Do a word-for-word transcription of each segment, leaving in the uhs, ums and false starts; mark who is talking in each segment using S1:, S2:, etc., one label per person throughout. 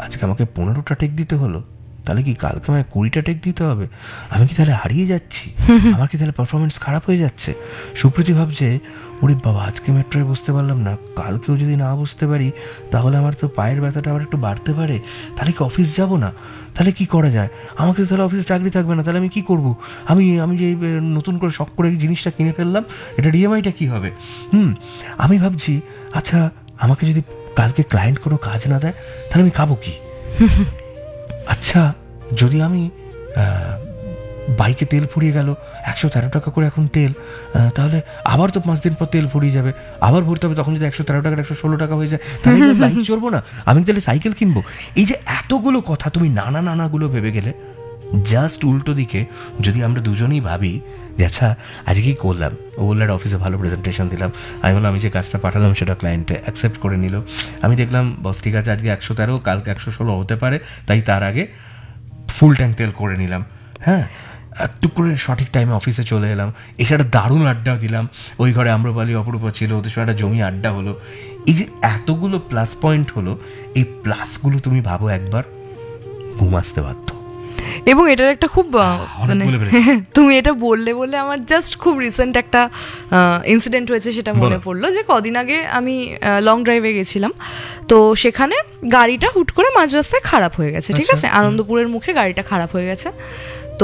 S1: আজকে আমাকে পনেরোটা টেক দিতে হলো, তাহলে কি কালকে আমায় কুড়িটা টেক দিতে হবে? আমি কি তাহলে হারিয়ে যাচ্ছি? আমার কি তাহলে পারফরমেন্স খারাপ হয়ে যাচ্ছে? সুপ্রীতি ভাবছে, ওরে বাবা, আজকে মেট্রোয় বসতে পারলাম না, কালকেও যদি না বসতে পারি তাহলে আমার তো পায়ের ব্যথাটা আবার একটু বাড়তে পারে, তাহলে কি অফিস যাব না? তাহলে কি করা যায়? আমাকে তো তাহলে অফিসে চাকরি থাকবে না, তাহলে আমি কি করব? আমি আমি যে নতুন করে শখ করে জিনিসটা কিনে ফেললাম, এটা ইএমআইটা কী হবে? হুম আমি ভাবছি, আচ্ছা আমাকে যদি কালকে ক্লায়েন্ট কোনো কাজ না দেয় তাহলে আমি খাবো কি? আচ্ছা যদি আমি বাইকে তেল ফুরিয়ে গেল, একশো তেরো টাকা করে এখন তেল, তাহলে আবার তো পাঁচ দিন পর তেল ফুরিয়ে যাবে, আবার ভরতে হবে, তখন যদি একশো তেরো টাকার একশো ষোলো টাকা হয়ে যায় তাহলে বাইক চড়বো না, আমি তাহলে সাইকেল কিনবো। এই যে এতগুলো কথা তুমি নানা নানাগুলো ভেবে গেলে, জাস্ট উল্টো দিকে যদি আমরা দুজনেই ভাবি যে আচ্ছা আজকে কী করলাম, ও বললো একটা অফিসে ভালো প্রেজেন্টেশন দিলাম, আমি বললাম আমি যে কাজটা পাঠালাম সেটা ক্লায়েন্টে অ্যাকসেপ্ট করে নিল, আমি দেখলাম বস ঠিক আছে আজকে একশো তেরো কালকে একশো ষোলো হতে পারে, তাই তার আগে ফুল ট্যাঙ্ক তেল করে নিলাম, হ্যাঁ টুক করে সঠিক টাইমে অফিসে চলে এলাম, এসে একটা দারুণ আড্ডা দিলাম, ওই ঘরে আম্রপালি অপরূপ ছিল, ওদের সঙ্গে একটা জমি আড্ডা হলো। এই যে এতগুলো প্লাস পয়েন্ট হলো, এই প্লাসগুলো তুমি ভাবো একবার, ঘুম আসতে বাধ্য।
S2: এবং এটার একটা খুব মানে তুমি এটা বললে বলে আমার জাস্ট খুব রিসেন্ট একটা ইনসিডেন্ট হয়েছে, সেটা মনে পড়লো যে কদিন আগে আমি লং ড্রাইভে গেছিলাম, তো সেখানে গাড়িটা হুট করে মাঝ রাস্তায় খারাপ হয়ে গেছে, ঠিক আছে, আনন্দপুরের মুখে গাড়িটা খারাপ হয়ে গেছে। তো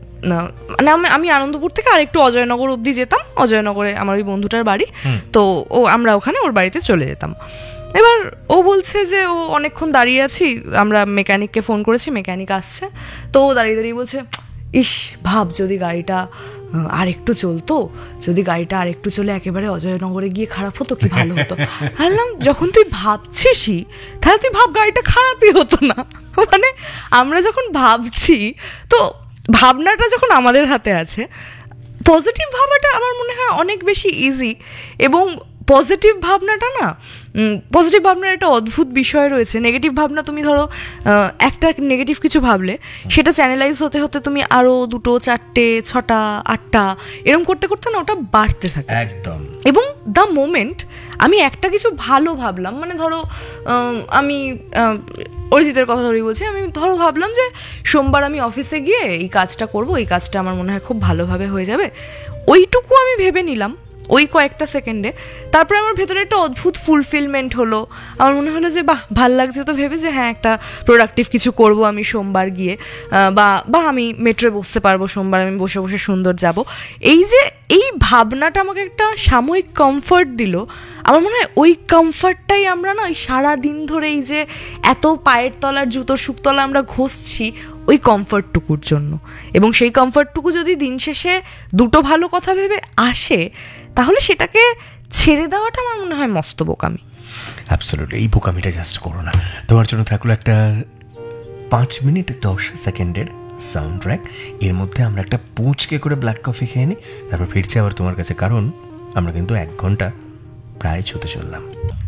S2: মানে আমি আনন্দপুর থেকে আরেকটু অজয়নগর অবধি যেতাম, অজয়নগরে আমার ওই বন্ধুটার বাড়ি, তো ও আমরা ওখানে ওর বাড়িতে চলে যেতাম। এবার ও বলছে যে ও অনেকক্ষণ দাঁড়িয়ে আছি, আমরা মেকানিককে ফোন করেছি, মেকানিক আসছে, তো ও দাঁড়িয়ে দাঁড়িয়ে বলছে, ইস ভাব যদি গাড়িটা আর একটু চলতো, যদি গাড়িটা আর একটু চলে একেবারে অজয়নগরে গিয়ে খারাপ হতো কি ভালো হতো। বললাম যখন তুই ভাবছিসই তাহলে তুই ভাব গাড়িটা খারাপই হতো না। মানে আমরা যখন ভাবছি, তো ভাবনাটা যখন আমাদের হাতে আছে, পজিটিভ ভাবাটা আমার মনে হয় অনেক বেশি ইজি। এবং পজিটিভ ভাবনাটা না, পজিটিভ ভাবনার একটা অদ্ভুত বিষয় রয়েছে। নেগেটিভ ভাবনা তুমি ধরো একটা নেগেটিভ কিছু ভাবলে, সেটা চ্যানেলাইজ হতে হতে তুমি আরও দুটো চারটে ছটা আটটা এরকম করতে করতে না ওটা বাড়তে থাকে
S1: একদম।
S2: এবং দ্য মোমেন্ট আমি একটা কিছু ভালো ভাবলাম, মানে ধরো আমি অরিজিতের কথা ধরেই বলছি, আমি ধরো ভাবলাম যে সোমবার আমি অফিসে গিয়ে এই কাজটা করব, এই কাজটা আমার মনে হয় খুব ভালোভাবে হয়ে যাবে, ওইটুকু আমি ভেবে নিলাম ওই কয়েকটা সেকেন্ডে। তারপরে আমার ভেতরে একটা অদ্ভুত ফুলফিলমেন্ট হলো, আমার মনে হলো যে বাহ ভাল লাগছে তো ভেবে যে হ্যাঁ একটা প্রোডাক্টিভ কিছু করব আমি সোমবার গিয়ে, বা বা আমি মেট্রোয় বসতে পারবো সোমবার, আমি বসে বসে সুন্দর যাব। এই যে এই ভাবনাটা আমাকে একটা সাময়িক কমফর্ট দিল, আমার মনে হয় ওই কমফর্টটাই আমরা না ওই সারাদিন ধরে এই যে এত পায়ের তলার জুতোর শুকতলা আমরা ঘষছি ওই কমফর্টটুকুর জন্য। এবং সেই কমফর্টটুকু যদি দিন শেষে দুটো ভালো কথা ভেবে আসে, তাহলে সেটাকে ছেড়ে দেওয়াটা আমার মনে হয় মস্ত বোকামি।
S1: অ্যাবসলিউটলি, এই বোকামিটা জাস্ট করো না। তোমার জন্য থাকলো একটা পাঁচ মিনিট দশ সেকেন্ডের সাউন্ড ট্র্যাক, এর মধ্যে আমরা একটা পুঁচকে করে ব্ল্যাক কফি খেয়ে নিই, তারপর ফিরছি আবার তোমার কাছে, কারণ আমরা কিন্তু এক ঘন্টা প্রায় ছুতে চললাম।